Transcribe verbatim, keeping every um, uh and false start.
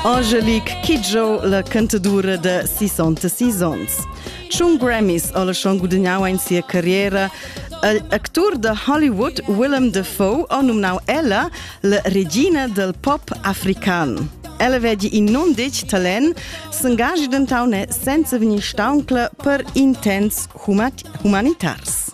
Angelique Kidjo, la cantadura de sessantasei ans. Tschun Grammys ha la schon guadagnau in sia carriera. L'actor de Hollywood, Willem Dafoe, ha nominau ella la regina del pop african. Ella vedi in non dic talent, s'engagi d'entaune senza venir stauncla per intents humanitars.